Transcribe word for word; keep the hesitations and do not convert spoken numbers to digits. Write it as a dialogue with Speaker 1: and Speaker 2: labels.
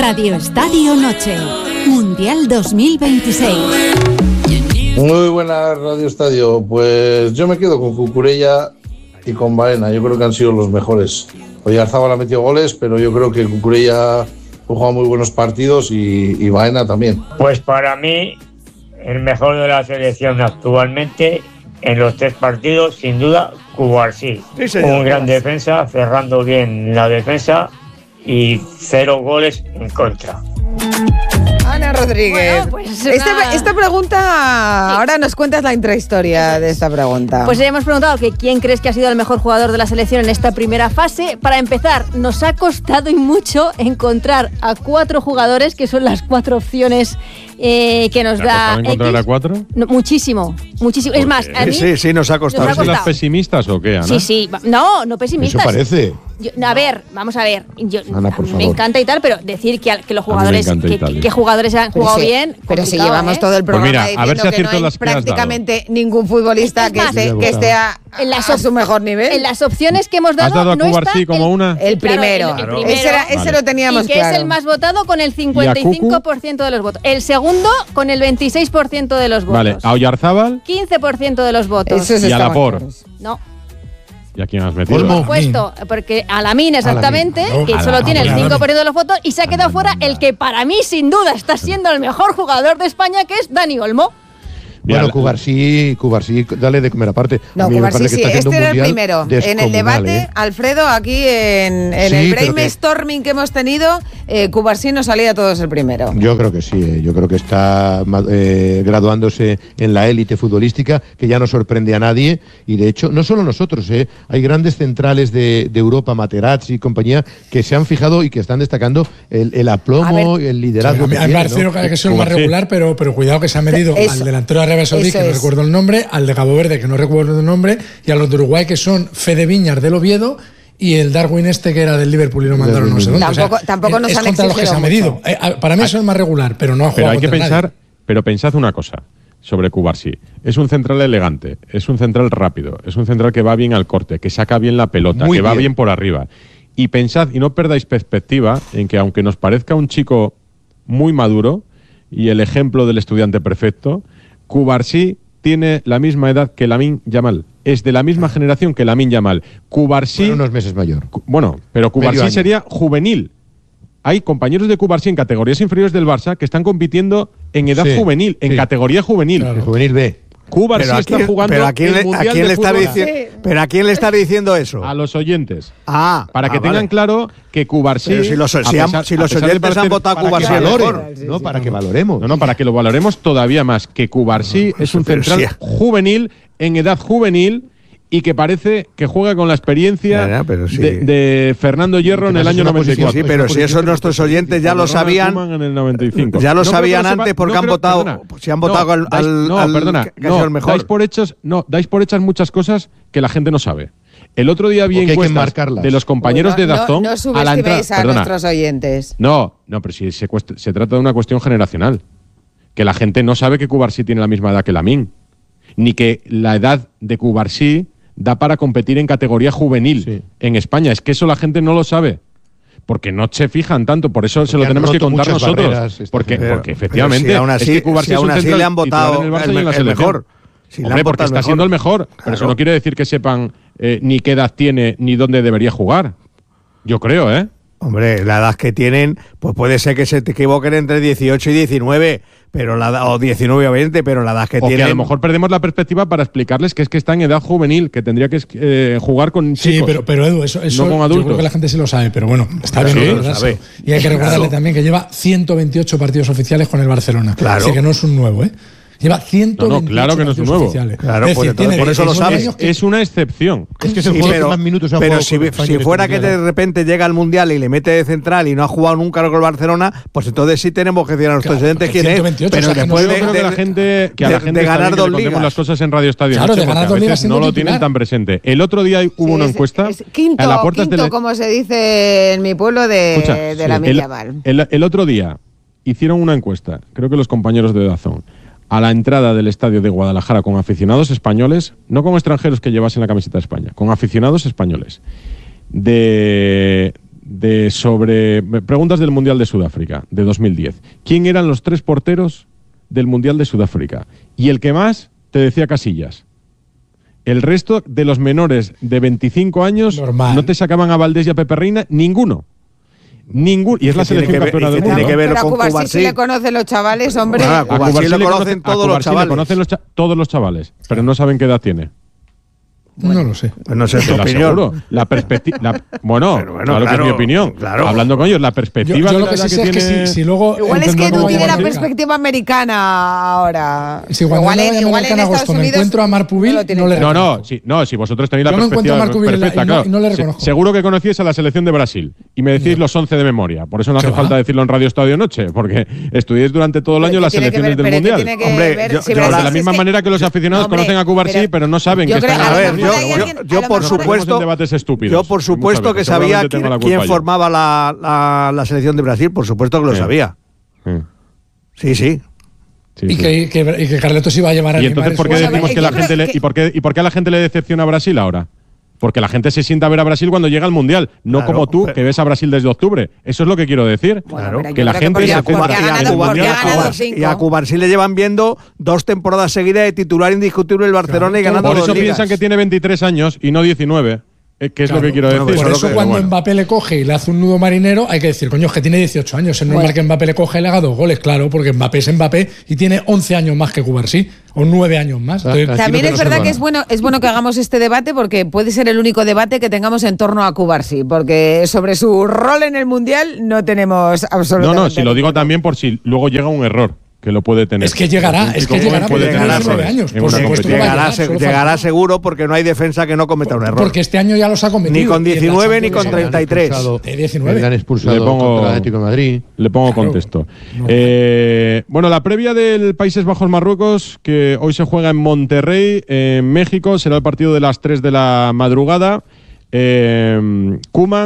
Speaker 1: Radio Estadio Noche, Mundial dos mil veintiséis.
Speaker 2: Muy buena Radio Estadio. Pues yo me quedo con Cucurella y con Baena. Yo creo que han sido los mejores. Oyarzábal ha metido goles, pero yo creo que Cucurella ha jugado muy buenos partidos y, y Baena también.
Speaker 3: Pues para mí, el mejor de la selección actualmente en los tres partidos, sin duda, Cubarsí. Sí, un gran defensa, cerrando bien la defensa y cero goles en contra.
Speaker 4: Ana Rodríguez. Bueno, pues una... esta, esta pregunta, sí. Ahora nos cuentas la intrahistoria de esta pregunta.
Speaker 5: Pues le hemos preguntado que quién crees que ha sido el mejor jugador de la selección en esta primera fase. Para empezar, nos ha costado y mucho encontrar a cuatro jugadores, que son las cuatro opciones eh, que nos da X.
Speaker 6: ¿Encontrar a cuatro?
Speaker 5: No, muchísimo, muchísimo. Es más, a mí,
Speaker 7: sí, sí, nos ha costado.
Speaker 5: Nos ha costado.
Speaker 6: ¿Las pesimistas o qué, Ana?
Speaker 5: Sí, sí. No, no pesimistas.
Speaker 2: Eso parece.
Speaker 5: Yo, a ver, vamos a ver. Yo,
Speaker 2: Ana, por
Speaker 5: a mí
Speaker 2: favor.
Speaker 5: me encanta y tal, pero decir que, que los jugadores que, que, que jugadores han jugado
Speaker 4: pero sí,
Speaker 5: bien.
Speaker 4: Pero si llevamos
Speaker 5: ¿eh?
Speaker 4: todo el programa
Speaker 6: pues mira, a ver si
Speaker 4: diciendo que no hay prácticamente ningún futbolista que, esté, que esté a,
Speaker 5: en las
Speaker 4: a su mejor nivel.
Speaker 5: En las opciones que hemos dado.
Speaker 6: ¿Has dado a
Speaker 5: no
Speaker 6: Cubarsí como
Speaker 5: el,
Speaker 6: una?
Speaker 4: El primero.
Speaker 5: Claro, el, el primero.
Speaker 4: Ese, era, ese vale. Lo teníamos
Speaker 5: y que
Speaker 4: claro.
Speaker 5: Es el más votado con el cincuenta y cinco por ciento de los votos. El segundo con el veintiséis por ciento de los votos.
Speaker 6: Vale, a Oyarzábal.
Speaker 5: quince por ciento de los votos.
Speaker 6: Y a Laporte.
Speaker 5: No.
Speaker 6: ¿Y a quién has metido?
Speaker 5: Por supuesto, porque a Lamine exactamente, Lamine. que solo tiene el cinco por ciento de los votos, y se ha quedado fuera el que para mí sin duda está siendo el mejor jugador de España, que es Dani Olmo.
Speaker 8: Bueno, Cubarsí, Cubarsí, dale de comer aparte.
Speaker 4: No, Cubarsí sí, este era el primero. En el debate, ¿eh? Alfredo, aquí en, en sí, el brainstorming que... que hemos tenido, eh, Cubarsí nos salía a todos el primero.
Speaker 8: Yo creo que sí, eh, yo creo que está eh, graduándose en la élite futbolística, que ya no sorprende a nadie, y de hecho, no solo nosotros, eh, hay grandes centrales de, de Europa, Materazzi y compañía, que se han fijado y que están destacando el, el aplomo, el liderazgo.
Speaker 9: Sí, a mí me parece ¿no? que es el más regular, pero, pero cuidado que se ha medido Eso. al delantero de Arabia Saudí, que no es. recuerdo el nombre, al de Cabo Verde, que no recuerdo el nombre, y a los de Uruguay, que son Fede Viñas del Oviedo y el Darwin este, que era del Liverpool y lo mandaron no sé dónde.
Speaker 4: Tampoco, o sea, tampoco nos
Speaker 9: es
Speaker 4: han
Speaker 9: contra los que se ha medido. Eh, para mí eso es más regular, pero no ha jugado
Speaker 6: Pero hay que pensar,
Speaker 9: nadie.
Speaker 6: Pero pensad una cosa sobre Cubarsí. Es un central elegante, es un central rápido, es un central que va bien al corte, que saca bien la pelota, Muy que bien. va bien por arriba. Y pensad, y no perdáis perspectiva, en que aunque nos parezca un chico muy maduro y el ejemplo del estudiante perfecto, Cubarsí tiene la misma edad que Lamine Yamal. Es de la misma ah. generación que Lamine Yamal. Cubarsí...
Speaker 8: Bueno, unos meses mayor.
Speaker 6: Bueno, pero Cubarsí sería juvenil. Hay compañeros de Cubarsí en categorías inferiores del Barça que están compitiendo en edad sí, juvenil, en sí. categoría juvenil.
Speaker 8: Claro. Juvenil B.
Speaker 6: Cubarsí está jugando
Speaker 7: pero a quién,
Speaker 6: el Mundial
Speaker 7: a quién
Speaker 6: de
Speaker 7: le está
Speaker 6: fútbol.
Speaker 7: Dici- sí. ¿Pero a quién le está diciendo eso?
Speaker 6: A los oyentes.
Speaker 7: Ah,
Speaker 6: para
Speaker 7: ah,
Speaker 6: que tengan
Speaker 7: vale.
Speaker 6: claro que Cubarsí...
Speaker 7: Pero si los, si pesar, han, si los oyentes parecer, han votado a Cubarsí
Speaker 8: a
Speaker 7: mejor.
Speaker 8: Sí, no, sí, para sí. que valoremos.
Speaker 6: No, no, para que lo valoremos todavía más. Que Cubarsí no, es un central sí. juvenil, en edad juvenil, y que parece que juega con la experiencia ya, ya, sí. de, de Fernando Hierro en el año noventa y cuatro.
Speaker 7: Sí, pero si eso nuestros oyentes ya lo sabían,
Speaker 6: en el noventa y cinco.
Speaker 7: ya lo
Speaker 6: no
Speaker 7: sabían antes
Speaker 6: sepa,
Speaker 7: porque
Speaker 6: no
Speaker 7: han
Speaker 6: creo,
Speaker 7: votado,
Speaker 6: perdona,
Speaker 7: si han votado
Speaker 6: no,
Speaker 7: al,
Speaker 6: dais,
Speaker 7: al,
Speaker 6: no,
Speaker 7: al
Speaker 6: perdona,
Speaker 7: que, que
Speaker 6: no,
Speaker 7: el mejor.
Speaker 6: Dais por hechas, no, dais por hechas muchas cosas que la gente no sabe. El otro día vi encuestas de los compañeros
Speaker 4: Uy, no,
Speaker 6: de Dazón
Speaker 4: no, no
Speaker 6: a la entrada.
Speaker 4: a perdona, nuestros oyentes.
Speaker 6: No, no, pero si se, se trata de una cuestión generacional. Que la gente no sabe que Cubarsí tiene la misma edad que Lamine, ni que la edad de Cubarsí da para competir en categoría juvenil sí. en España. Es que eso la gente no lo sabe. Porque no se fijan tanto, por eso porque se lo tenemos que contar nosotros. Porque,
Speaker 7: pero,
Speaker 6: porque efectivamente,
Speaker 7: pero si aún así,
Speaker 6: es que Cubarsí
Speaker 7: si aún
Speaker 6: es un
Speaker 7: así le han votado
Speaker 6: en el, Barça
Speaker 7: el,
Speaker 6: y en la
Speaker 7: el
Speaker 6: selección.
Speaker 7: mejor. Si
Speaker 6: Hombre, porque está siendo el mejor. Claro. Pero eso no quiere decir que sepan eh, ni qué edad tiene ni dónde debería jugar. Yo creo, ¿eh?
Speaker 7: Hombre, la edad que tienen, pues puede ser que se te equivoquen entre dieciocho y diecinueve, pero la, o diecinueve o veinte, pero la edad que
Speaker 6: o
Speaker 7: tienen...
Speaker 6: que a lo mejor perdemos la perspectiva para explicarles que es que está en edad juvenil, que tendría que eh, jugar con chicos.
Speaker 9: Sí, pero, pero Edu, eso, eso
Speaker 6: no con adultos.
Speaker 9: Yo creo que la gente sí lo sabe, pero bueno, está
Speaker 6: claro,
Speaker 9: bien.
Speaker 6: sí, lo sabe.
Speaker 9: Y hay que recordarle claro. también que lleva ciento veintiocho partidos oficiales con el Barcelona.
Speaker 7: Claro.
Speaker 9: Así que no es un nuevo, ¿eh? Lleva ciento veintiocho
Speaker 6: no, no, claro que no es un nuevo.
Speaker 9: Oficiales.
Speaker 7: Claro,
Speaker 9: es decir,
Speaker 7: pues, tiene, por eso lo sabes.
Speaker 6: Que... Es una excepción.
Speaker 8: Es que es el
Speaker 7: sí,
Speaker 8: juego
Speaker 7: pero,
Speaker 8: que más minutos ha
Speaker 7: pero
Speaker 8: jugado.
Speaker 7: si, si fuera que de repente llega al Mundial y le mete de central y no ha jugado nunca con el Barcelona, pues entonces sí tenemos que decir a nuestros oyentes quién es.
Speaker 6: Pero después de, de, de, la gente, que a la gente
Speaker 7: de ganar dos ligas.
Speaker 6: Contemos las cosas en Radio Estadio.
Speaker 9: Claro, de ganar dos ligas
Speaker 6: no lo tienen tan presente. El otro día hubo
Speaker 4: sí,
Speaker 6: una
Speaker 4: es,
Speaker 6: encuesta.
Speaker 4: Es quinto,
Speaker 6: a la puerta
Speaker 4: quinto
Speaker 6: de
Speaker 4: como se dice en mi pueblo, de, Escucha, de la sí, Millaval.
Speaker 6: El, el, el otro día hicieron una encuesta, creo que los compañeros de Dazón, a la entrada del estadio de Guadalajara con aficionados españoles, no con extranjeros que llevasen la camiseta de España, con aficionados españoles, de, de sobre preguntas del Mundial de Sudáfrica de dos mil diez. ¿Quién eran los tres porteros del Mundial de Sudáfrica? Y el que más te decía Casillas. El resto de los menores de veinticinco años Normal. no te sacaban a Valdés y a Pepe Reina, ninguno. Ningún, y es la selección campeona del mundo.
Speaker 4: Tiene que ver con Cubarsí. Sí le conocen los chavales, hombre.
Speaker 6: Ah, a Cubarsí le conocen todos los chavales. Le conocen los cha todos los chavales, pero no saben qué edad tiene.
Speaker 9: Bueno, no lo sé.
Speaker 7: Pues no sé tu opinión.
Speaker 6: La perspectiva. Bueno, bueno, claro, claro que es mi opinión.
Speaker 7: Claro.
Speaker 6: Hablando con ellos, la perspectiva.
Speaker 9: Yo, yo lo que sí sé es que si, si luego.
Speaker 4: Igual es que tú tienes la perspectiva americana ahora.
Speaker 9: Si cuando igual en, igual en agosto me encuentro a Marpubil, no, no le
Speaker 6: No, no, si, no, si vosotros tenéis yo la perspectiva perfecta, claro.
Speaker 9: Y no le reconozco.
Speaker 6: Seguro que conocíais a la selección de Brasil y me decís no. los once de memoria. Por eso no hace falta decirlo en Radio Estadio Noche, porque estudiéis durante todo el año las selecciones del Mundial.
Speaker 7: Hombre,
Speaker 6: de la misma manera que los aficionados conocen a Cubarsí, pero no saben que están.
Speaker 7: A ver, yo por supuesto, yo por supuesto que sabía quién, quién formaba la, la, la selección de Brasil, por supuesto que lo sí. sabía. Sí, sí.
Speaker 9: sí y, sí. Que, que, y que Carletos iba a llevar a
Speaker 6: ¿Y entonces por qué decimos que la gente le, y por qué y por qué a la gente le decepciona a Brasil ahora? Porque la gente se sienta a ver a Brasil cuando llega al Mundial, no claro, como tú, pero, que ves a Brasil desde octubre. Eso es lo que quiero decir.
Speaker 7: Claro,
Speaker 6: que la gente se
Speaker 7: Cuba, y, y a Cubarsí le llevan viendo dos temporadas seguidas de titular indiscutible el Barcelona claro, y ganando
Speaker 6: Por eso
Speaker 7: dos ligas.
Speaker 6: piensan que tiene veintitrés años y no diecinueve. Que es claro, lo que quiero decir.
Speaker 9: Por eso que, cuando bueno. Mbappé le coge y le hace un nudo marinero, hay que decir, coño, es que tiene dieciocho años. Es normal bueno. que Mbappé le coge y le haga dos goles, claro, porque Mbappé es Mbappé y tiene once años más que Cubarsí, o nueve años más. Entonces,
Speaker 4: también es verdad que es bueno, es bueno que hagamos este debate porque puede ser el único debate que tengamos en torno a Cubarsí, porque sobre su rol en el Mundial no tenemos absolutamente.
Speaker 6: No, no, si lo digo también por si luego llega un error. Que lo puede tener.
Speaker 9: Es que llegará, es que llegará, puede tener diecinueve años. Por supuesto
Speaker 7: llegará, llegar, llegará seguro porque no hay defensa que no cometa un error.
Speaker 9: Porque este año ya los ha cometido.
Speaker 7: Ni con diecinueve ni con treinta y tres.
Speaker 9: De diecinueve.
Speaker 8: Le han expulsado
Speaker 6: le pongo,
Speaker 8: contra el Atlético de Madrid.
Speaker 6: Le pongo claro. contexto. No. Eh, bueno, la previa del Países Bajos-Marruecos, que hoy se juega en Monterrey, en México, será el partido de las tres de la madrugada. Eh, Koeman